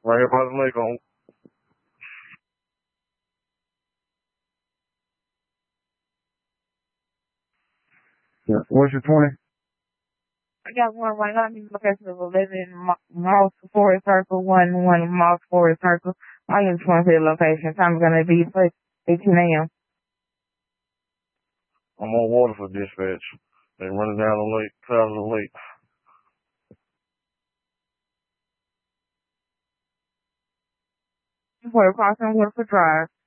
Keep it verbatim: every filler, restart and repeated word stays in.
Right here by the lake on. Yeah. What's your twenty? I got one right now. These locations of eleven Moss Forest Circle, one one Moss Forest Circle. I use one for the location. Time's gonna be eighteen a.m. I'm on water for dispatch. They running down the lake, side of the lake. For crossing Woodford Drive.